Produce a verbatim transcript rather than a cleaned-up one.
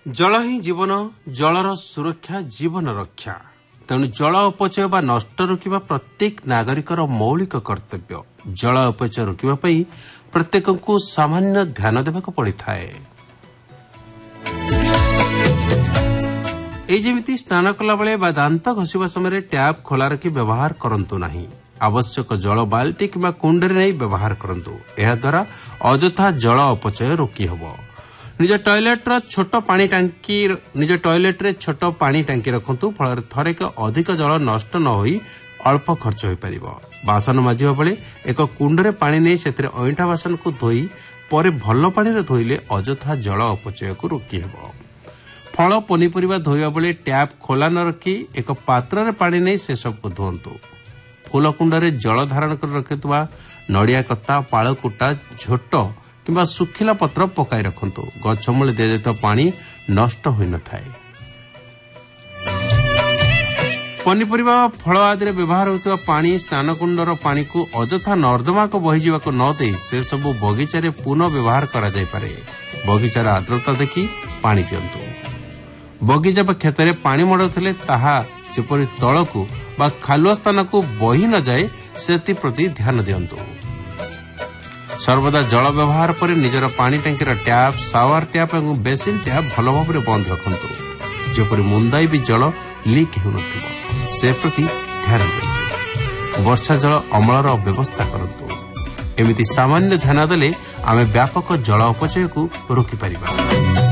जल ही जीवन जलर सुरक्षा जीवन रक्षा तेणु जल अपचय बा नष्ट रोकवा प्रत्येक नागरिकर मौलिक कर्तव्य। जल अपचय रोकवा प्रत्येक को सामान्य ध्यान देवाक पड़ता है। एजेमिति स्नान कला बेले बा दांत घसीवा समय टैप खोला रखी व्यवहार करंतु नहीं। आवश्यक जल बाल्टी किंवा कुंडरे नहीं व्यवहार करंतु। एहा द्वारा अजथा जल अपचय रोकी हबो। निज टॉयलेट रो छोट पानी टांकी निज टॉयलेट रे छोट पानी टांकी रखंतु। फल थरेक अधिक जल नष्ट न होई अल्प खर्च होई परिबो। बासन माजिबा बेले एक कुंडरे पानी नै सेतरे अइठा बासन को धोई परे भल पानी रे धोइले अजथा जल अपचय को रोकी हेबो। फल पनीपरिबा धोइबा बेले टैप खोला न रखी एक पात्र रे पानी नै से सब को धोंतु। फूल कुंडरे जल धारण कर रखितबा नडिया कत्ता पाळकुटा झोट किंबा सुखिला पत्र पकाई रखंतु। गछ मूले दिया जाता पानी नष्ट होई न थाए। पनीपरिबा फल आदि व्यवहार होता पानी स्नान कुंडर पानी को अजथा नर्दमा को बही जावाक न दे से सब बगीचारे पुनः व्यवहार करा जाय पारे। बगीचार आर्द्रता देखि पानी दियंतु। बगीचा बा खेतरे पानी मडुथिले ताहा जेपरि तळकु बा खालुआ स्थान को बही न जाए सेति प्रति ध्यान दियंतु। सर्वदा जल व्यवहार पर निजर पानी टैंकी टैप सावर टैप और बेसिन टैप भल भाव बंद रखंतु। जेपरि मुंदाई भी जल लीक हो से प्रति ध्यान दियंतु। वर्षा जल अमलर व्यवस्था करंतु। एमिति सामान्य ध्यान देले आमे व्यापक जल अपचय को रोकी परिबा।